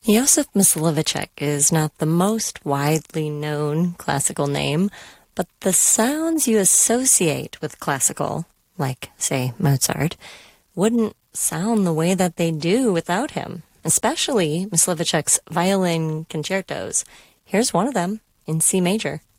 Joseph Myslivacek is not the most widely known classical name, but the sounds you associate with classical, like, say, Mozart, wouldn't sound the way that they do without him, especially Myslivacek's violin concertos. Here's one of them in C major.